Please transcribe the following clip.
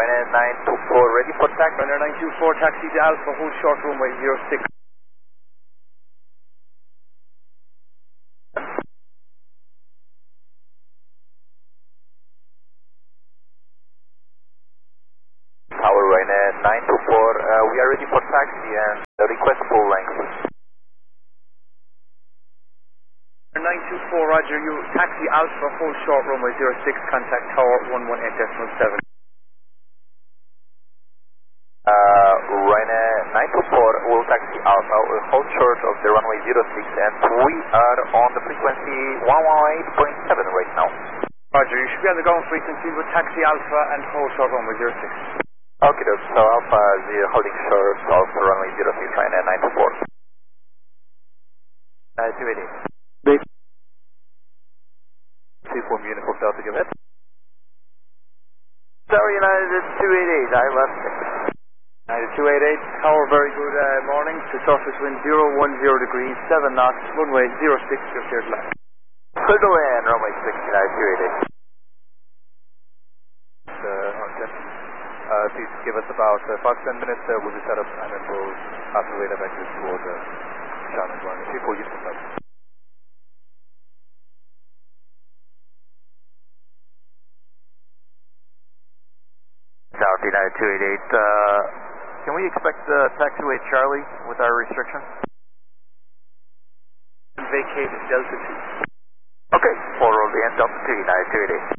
Ryanair 924, ready for taxi. Ryanair 924, taxi to Alpha, hold short runway 06. Tower Ryanair 924, we are ready for taxi and request full length. 924, roger, you taxi Alpha, hold short runway 06, contact tower 118.7. Ryanair 924 will taxi Alpha, will hold short of the runway 06 and we are on the frequency 118.7 right now. Roger, you should be on the ground frequency with taxi Alpha and hold short runway 06. Okay, so Alpha is holding short of runway 06, Ryanair 924. 280. Big. 24 Uniform Delta, go ahead. Sorry, United 288, I left. United 288, tower, very good morning. To surface wind 010 degrees, 7 knots, runway 06, just here to land. Clear to land, runway 6, United 288. Please give us about 5-10 minutes, we'll be set up and then we'll have to wait back toward the Shannon one. 24 Uniform Delta. South United 288, can we expect taxiway Charlie with our restriction? Vacated Delta 2. Okay, forward the end Delta 2, United 288.